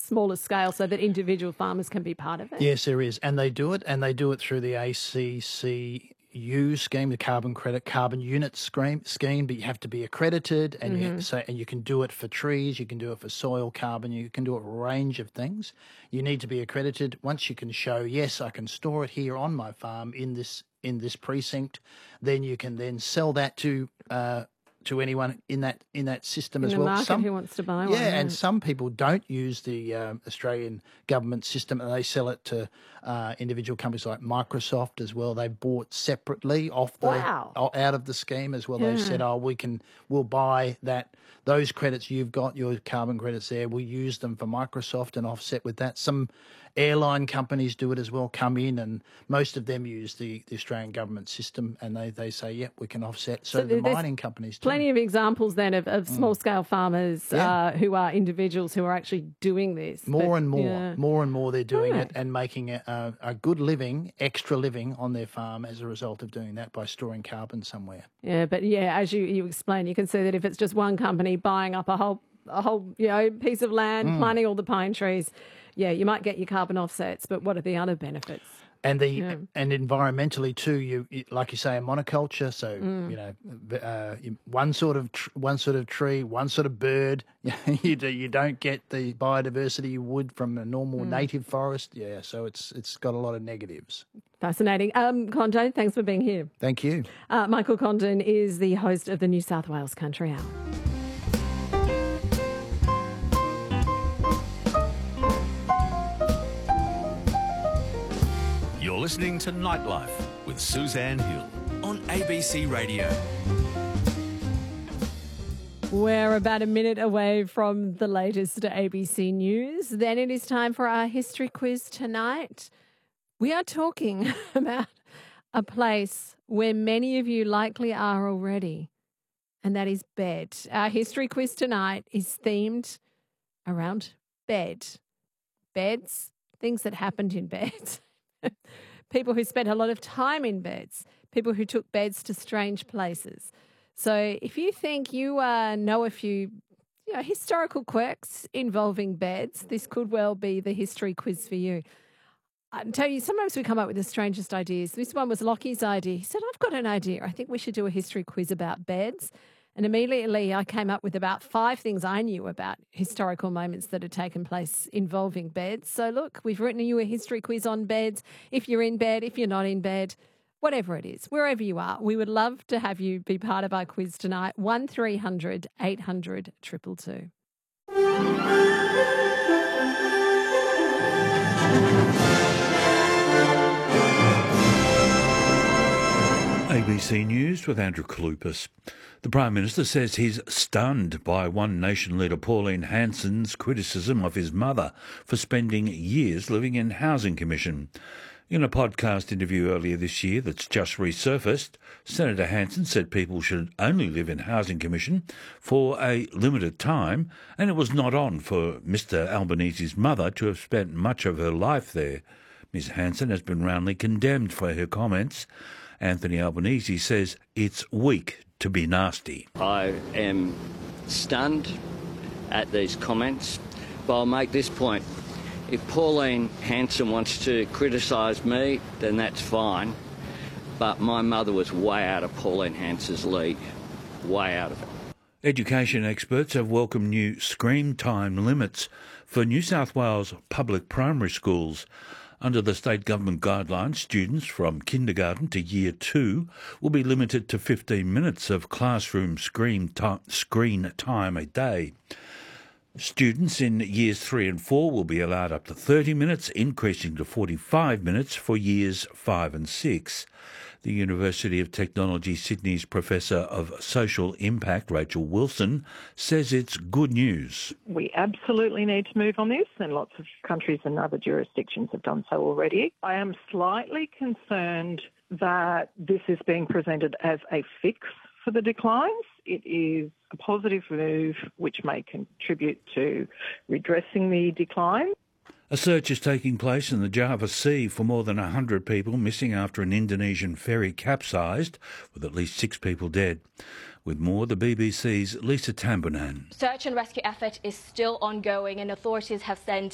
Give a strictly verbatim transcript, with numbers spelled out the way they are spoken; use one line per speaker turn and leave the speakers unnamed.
smaller scale so that individual farmers can be part of it?
Yes, there is. And they do it, and they do it through the A C C U scheme, the carbon credit carbon unit scheme, scheme, but you have to be accredited, and mm-hmm. you so and you can do it for trees, you can do it for soil carbon, you can do it a range of things. You need to be accredited. Once you can show, yes, I can store it here on my farm in this in this precinct, then you can then sell that to uh, to anyone in that in that system
in
as
the
well.
Market
some
who wants to buy
yeah,
one. Yeah,
and some people don't use the um, Australian government system, and they sell it to uh, individual companies like Microsoft as well. They bought separately off the
wow.
out of the scheme as well.
Yeah.
They've said, "Oh, we can we'll buy that those credits you've got, your carbon credits there. We use them for Microsoft and offset with that." Some airline companies do it as well. Come in, and most of them use the, the Australian government system, and they, they say, "Yep, we can offset." So, so the mining companies too.
Plenty of examples then of, of small scale farmers
yeah.
uh, who are individuals who are actually doing this.
More
but,
and more,
yeah.
more and more, they're doing
right.
it and making a, a, a good living, extra living on their farm as a result of doing that by storing carbon somewhere.
Yeah, but yeah, as you, you explained, you can see that if it's just one company buying up a whole a whole you know piece of land, mm. planting all the pine trees, yeah, you might get your carbon offsets, but what are the other benefits?
And the
yeah.
and environmentally too, you like you say, a monoculture. So
mm.
you know, uh, one sort of tr- one sort of tree, one sort of bird. you do, you don't get the biodiversity you would from a normal mm. native forest. Yeah, so it's it's got a lot of negatives.
Fascinating. Um, Condon, thanks for being here.
Thank you.
Uh, Michael Condon is the host of the New South Wales Country Hour.
You're listening to Nightlife with Suzanne Hill on A B C Radio.
We're about a minute away from the latest A B C News. Then it is time for our history quiz tonight. We are talking about a place where many of you likely are already, and that is bed. Our history quiz tonight is themed around bed. Beds, things that happened in beds. People who spent a lot of time in beds, people who took beds to strange places. So if you think you uh, know a few you know, historical quirks involving beds, this could well be the history quiz for you. I tell you, sometimes we come up with the strangest ideas. This one was Lockie's idea. He said, I've got an idea. I think we should do a history quiz about beds. And immediately I came up with about five things I knew about historical moments that had taken place involving beds. So look, we've written you a history quiz on beds. If you're in bed, if you're not in bed, whatever it is, wherever you are, we would love to have you be part of our quiz tonight. one three hundred eight hundred two two two.
A B C News with Andrew Kalupas. The Prime Minister says he's stunned by One Nation leader Pauline Hanson's criticism of his mother for spending years living in Housing Commission. In a podcast interview earlier this year that's just resurfaced, Senator Hanson said people should only live in Housing Commission for a limited time, and it was not on for Mister Albanese's mother to have spent much of her life there. Miz Hanson has been roundly condemned for her comments. Anthony Albanese says it's weak to be nasty.
I am stunned at these comments, but I'll make this point. If Pauline Hanson wants to criticise me, then that's fine. But my mother was way out of Pauline Hanson's league. Way out of it.
Education experts have welcomed new screen time limits for New South Wales public primary schools. Under the state government guidelines, students from kindergarten to year two will be limited to fifteen minutes of classroom screen time, screen time a day. Students in years three and four will be allowed up to thirty minutes, increasing to forty-five minutes for years five and six. The University of Technology Sydney's Professor of Social Impact, Rachel Wilson, says it's good news.
We absolutely need to move on this, and lots of countries and other jurisdictions have done so already. I am slightly concerned that this is being presented as a fix for the declines. It is a positive move which may contribute to redressing the decline.
A search is taking place in the Java Sea for more than one hundred people missing after an Indonesian ferry capsized, with at least six people dead. With more, the B B C's Lisa Tambunan.
Search and rescue effort is still ongoing, and authorities have sent